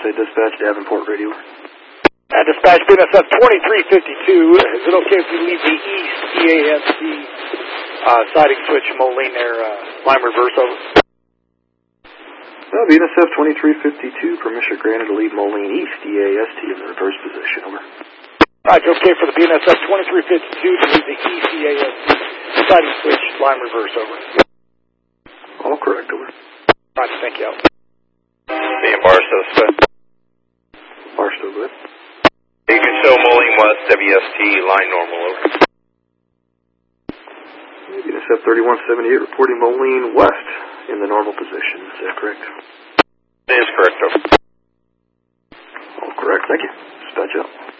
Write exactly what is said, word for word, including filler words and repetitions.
say dispatch, Davenport radio. Uh, dispatch, B N S F twenty-three fifty-two. Is it okay if we leave the east E A S T uh, siding switch Moline there, uh, line reverse over? Uh, B N S F twenty-three fifty-two, permission granted to leave Moline east E A S T in the reverse position, over. Right, okay for the B N S F twenty-three fifty-two to leave the east E A S T siding switch line reverse over. All correct, over. Right, thank you. Being Barstow, set. Barstow, good. You can show Moline West, W S T, line normal, over. B N S F thirty-one seventy-eight reporting Moline West in the normal position. Is that correct? It is correct, over. All correct, thank you. Dispatch out.